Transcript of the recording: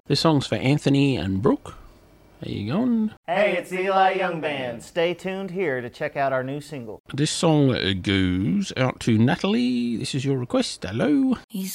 This song's for Anthony and Brooke. How you going? Hey, it's the Eli Young Band. Stay tuned here to check out our new single. This song goes out to Natalie. This is your request. Hello.